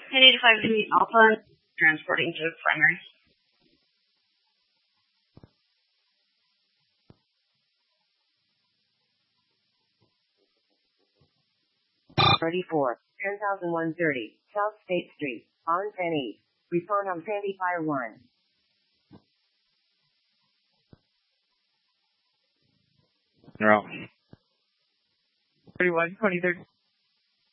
1085 Alpha, transporting to primary. 34, 10,130, South State Street, on Penny. Respond on Sandy Fire 1. No. 31, 23.